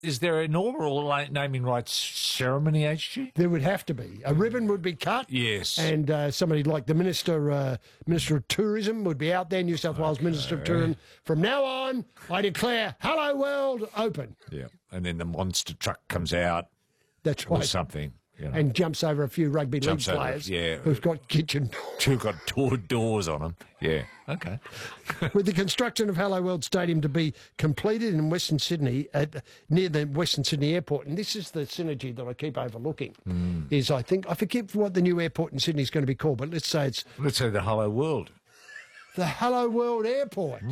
Is there an inaugural naming rights ceremony, HG? There would have to be. A ribbon would be cut. Yes. And somebody like the Minister of Tourism would be out there, New South Wales Minister of Tourism. From now on, I declare Hello World open. Yeah. And then the monster truck comes out. That's right. Or something. You know. And jumps over a few rugby league players who've got kitchen doors. Who've got doors on them. Yeah, okay. With the construction of Hello World Stadium to be completed in Western Sydney, near the Western Sydney Airport, and this is the synergy that I keep overlooking, is I forget what the new airport in Sydney is going to be called, but let's say the Hello World. The Hello World Airport.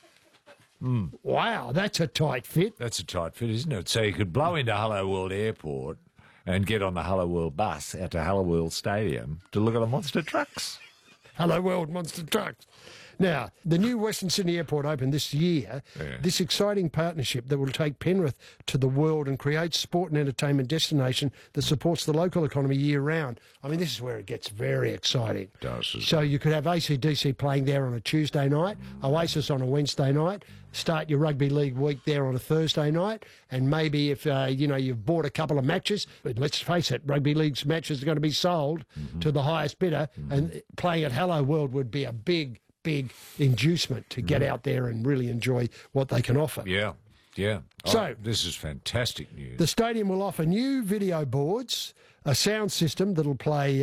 Wow, that's a tight fit. That's a tight fit, isn't it? So you could blow into Hello World Airport and get on the Hello World bus out to Hello World Stadium to look at the monster trucks. Hello World monster trucks. Now, the new Western Sydney Airport opened this year. Yeah. This exciting partnership that will take Penrith to the world and create sport and entertainment destination that supports the local economy year-round. I mean, this is where it gets very exciting. It does. So you could have AC/DC playing there on a Tuesday night, Oasis on a Wednesday night, start your rugby league week there on a Thursday night, and maybe if, you've bought a couple of matches, but let's face it, rugby league's matches are going to be sold to the highest bidder, and playing at Hello World would be a big inducement to get out there and really enjoy what they can offer. Yeah. So this is fantastic news. The stadium will offer new video boards, a sound system that'll play,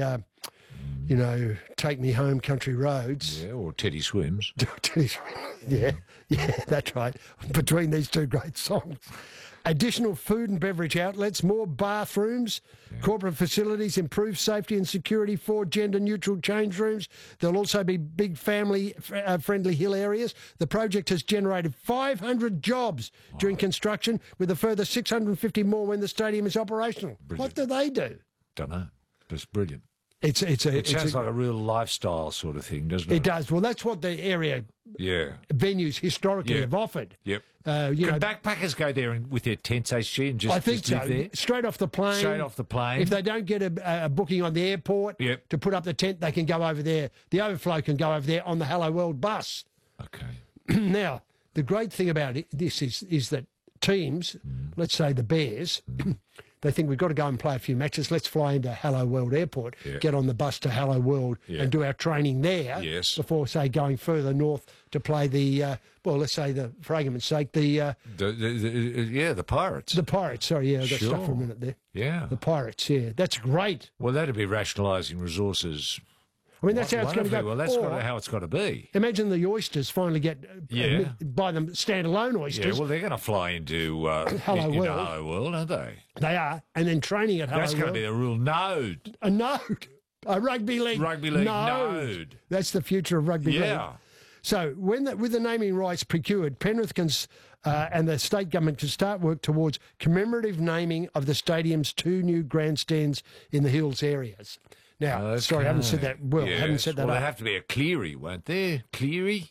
Take Me Home Country Roads. Yeah, or Teddy Swims. Teddy Swims. Yeah, that's right. Between these two great songs. Additional food and beverage outlets, more bathrooms, corporate facilities, improved safety and security, 4 gender-neutral change rooms. There'll also be big family-friendly hill areas. The project has generated 500 jobs during construction, with a further 650 more when the stadium is operational. Brilliant. What do they do? Don't know. That's brilliant. It sounds like a real lifestyle sort of thing, doesn't it? It does. Well, that's what the area venues historically have offered. Yep. Can backpackers go there with their tents, HG, and just live there? Straight off the plane. Straight off the plane. If they don't get a booking on the airport to put up the tent, they can go over there. The overflow can go over there on the Hello World bus. Okay. Now, the great thing about this is that teams, let's say the Bears, they think we've got to go and play a few matches. Let's fly into Hello World Airport, get on the bus to Hello World and do our training there before, say, going further north to play the, let's say, for argument's sake, the Pirates. The Pirates, sorry, I got stuck for a minute there. Yeah. The Pirates, that's great. Well, that'd be rationalising resources. I mean, that's how it's going to go. Well, that's how it's got to be. Imagine the oysters finally buy them standalone oysters. Yeah, well, they're going to fly into Hello World, aren't they? They are, and then training at Hello World. That's going to be a real node. A node. A rugby league node. That's the future of rugby league. Yeah. So with the naming rights procured, Penrith and the state government can start work towards commemorative naming of the stadium's 2 new grandstands in the hills areas. Now, sorry, I haven't said that well. Yes. I haven't said that there have to be a Cleary, won't there? Cleary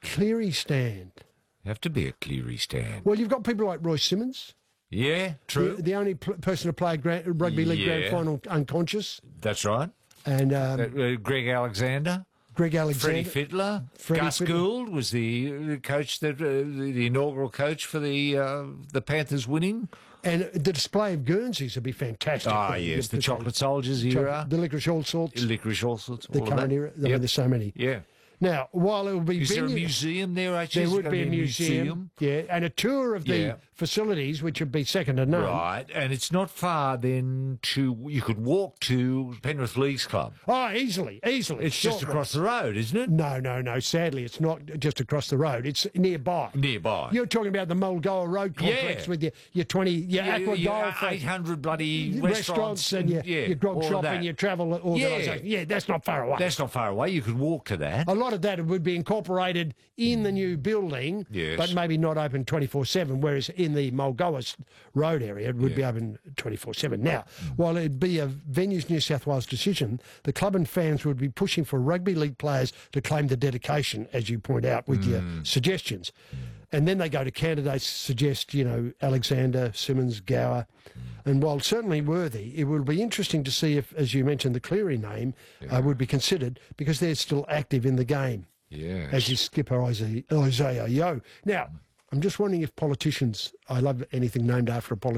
stand. Have to be a Cleary stand. Well, you've got people like Roy Simmons. Yeah, true. The only person to play a rugby league grand final unconscious. That's right. And Greg Alexander. Freddie Fittler. Gus Gould was the coach, the inaugural coach for the Panthers winning. And the display of Guernseys would be fantastic. Ah, yes, the Chocolate Soldiers era. The Licorice All Sorts. The current era. I mean, there's so many. Yeah. Now, while it will be... Is there a museum there, actually? There would be a museum. Yeah, and a tour of the facilities, which would be second to none. Right, and it's not far then you could walk to Penrith Leagues Club. Oh, easily. It's just across the road, isn't it? No. Sadly, it's not just across the road. It's nearby. You're talking about the Mulgoa Road complex with your Aqua Golf, 800 bloody restaurants and your grog shop and your travel organisation. Yeah, that's not far away. That's not far away. You could walk to that. A lot of that would be incorporated in the new building, but maybe not open 24/7, whereas in the Mulgoa Road area it would be open 24/7. Now, while it'd be a Venues New South Wales decision, the club and fans would be pushing for rugby league players to claim the dedication, as you point out with your suggestions. And then they go to candidates, suggest, Alexander, Simmons, Gower. And while certainly worthy, it will be interesting to see if, as you mentioned, the Cleary name would be considered, because they're still active in the game. Yeah. As is skipper Isaiah Yeo. Now, I'm just wondering if politicians, I love anything named after a politician,